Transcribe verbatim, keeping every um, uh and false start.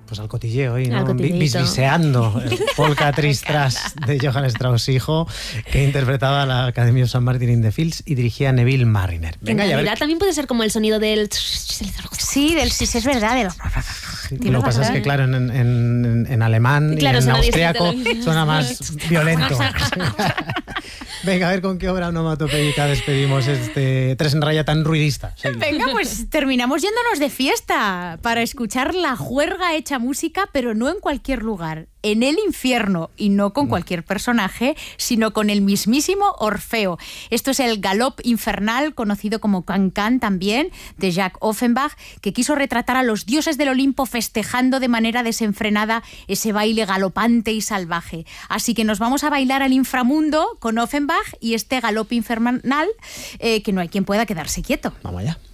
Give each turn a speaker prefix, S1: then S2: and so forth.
S1: pues al cotilleo, ¿no?
S2: Al cotilleito.
S1: Bisbiseando el Polka Tristras de Johann Strauss hijo, que interpretaba la Academy of Saint Martin in the Fields y dirigía Neville Marriner.
S2: Venga, en realidad también puede ser como el sonido del...
S3: Sí, del sí, es verdad. Del...
S1: Sí, lo que pasa es que, claro, en, en, en alemán
S2: claro,
S1: y en
S2: suena
S1: austriaco
S2: distinto.
S1: suena más violento. Venga, a ver con qué obra onomatopédica despedimos este Tres en Raya tan ruidista. Sí.
S3: Venga, pues terminamos yéndonos de fiesta para escuchar la juerga hecha música, pero no en cualquier lugar, en el infierno, y no con cualquier personaje, sino con el mismísimo Orfeo. Esto es el Galop Infernal, conocido como Can-Can también, de Jacques Offenbach, que quiso retratar a los dioses del Olimpo festejando de manera desenfrenada ese baile galopante y salvaje. Así que nos vamos a bailar al inframundo con Offenbach y este Galop Infernal, eh, que no hay quien pueda quedarse quieto.
S1: Vamos allá.